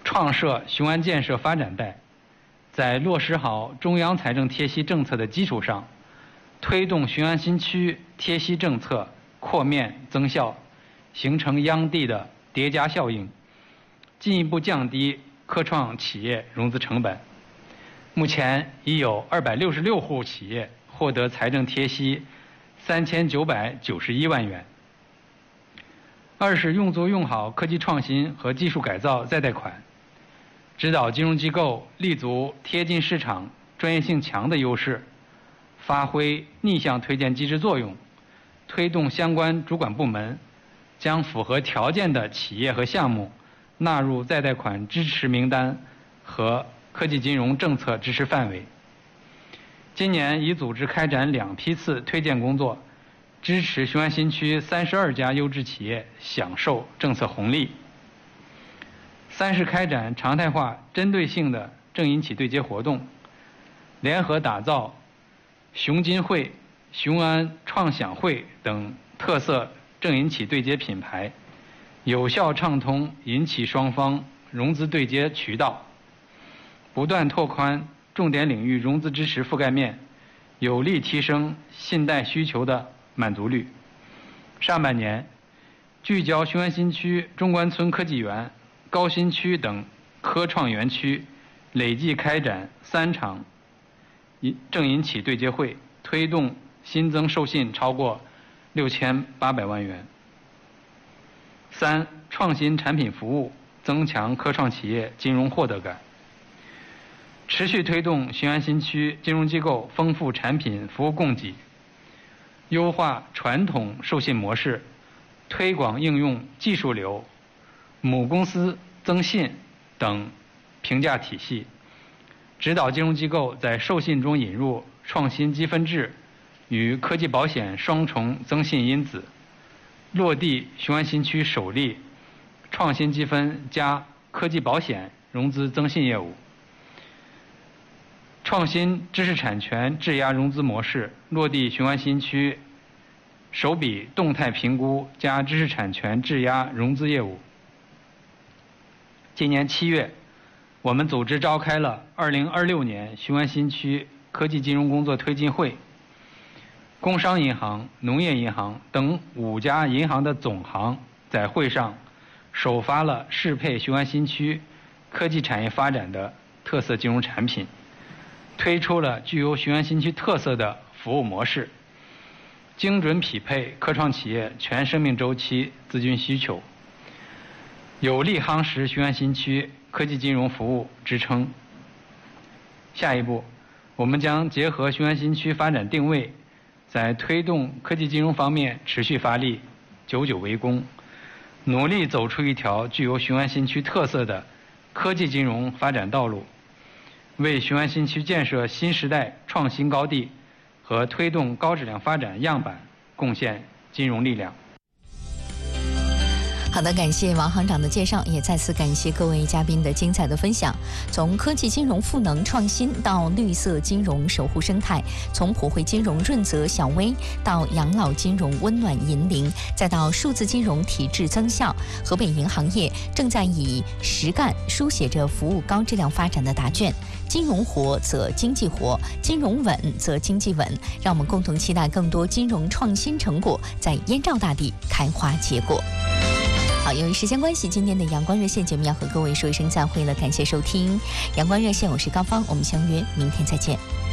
创设雄安建设发展带，在落实好中央财政贴息政策的基础上，推动雄安新区贴息政策扩面增效，形成央地的叠加效应，进一步降低科创企业融资成本。目前已有266户企业获得财政贴息3991万元。二是用作用好科技创新和技术改造再贷款，指导金融机构立足贴近市场、专业性强的优势，发挥逆向推荐机制作用，推动相关主管部门将符合条件的企业和项目纳入再贷款支持名单和科技金融政策支持范围。今年已组织开展2批次推荐工作，支持雄安新区32家优质企业享受政策红利。三是开展常态化针对性的政银企对接活动，联合打造雄金汇、雄安创享汇等特色政银企对接品牌，有效畅通银企双方融资对接渠道，不断拓宽重点领域融资支持覆盖面，有力提升信贷需求的满足率。上半年，聚焦雄安新区中关村科技园、高新区等科创园区，累计开展3场政银企对接会，推动新增授信超过6800万元。三、创新产品服务，增强科创企业金融获得感。持续推动雄安新区金融机构丰富产品服务供给，优化传统授信模式，推广应用技术流、母公司增信等评价体系，指导金融机构在授信中引入创新积分制与科技保险双重增信因子，落地雄安新区首例创新积分加科技保险融资增信业务。创新知识产权质押融资模式，落地雄安新区首笔动态评估加知识产权质押融资业务。今年7月，我们组织召开了2026年雄安新区科技金融工作推进会，工商银行、农业银行等5家银行的总行在会上首发了适配雄安新区科技产业发展的特色金融产品，推出了具有雄安新区特色的服务模式，精准匹配科创企业全生命周期资金需求，有力夯实雄安新区科技金融服务支撑。下一步，我们将结合雄安新区发展定位，在推动科技金融方面持续发力，久久为功，努力走出一条具有雄安新区特色的科技金融发展道路，为雄安新区建设新时代创新高地和推动高质量发展样板贡献金融力量。 好的，感谢王行长的介绍，也再次感谢各位嘉宾的精彩的分享。从科技金融赋能创新到绿色金融守护生态，从普惠金融润泽小微到养老金融温暖银龄，再到数字金融体制增效，河北银行业正在以实干书写着服务高质量发展的答卷。金融活则经济活，金融稳则经济稳。让我们共同期待更多金融创新成果在燕赵大地开花结果。好，由于时间关系，今天的阳光热线节目要和各位说一声再会了，感谢收听阳光热线，我是高芳，我们相约明天再见。